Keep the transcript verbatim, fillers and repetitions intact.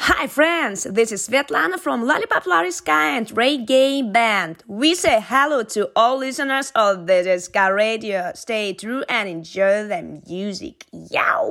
Hi friends, this is Svetlana from Lollipop Lariska and Reggae Band. We say hello to all listeners of the Ska Radio. Stay true and enjoy the music. Yow!